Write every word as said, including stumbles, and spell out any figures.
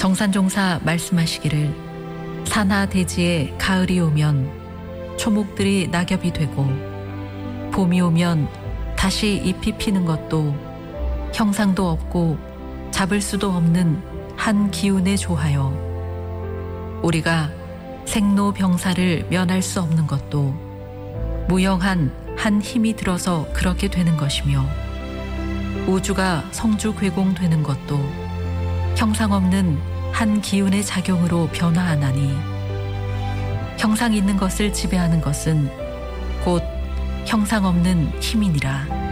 정산종사 말씀하시기를 산하 대지에 가을이 오면 초목들이 낙엽이 되고 봄이 오면 다시 잎이 피는 것도 형상도 없고 잡을 수도 없는 한 기운에 조하여 우리가 생로병사를 면할 수 없는 것도 무영한 한 힘이 들어서 그렇게 되는 것이며 우주가 성주괴공되는 것도 형상 없는 한 기운의 작용으로 변화하나니 형상 있는 것을 지배하는 것은 곧 형상 없는 힘이니라.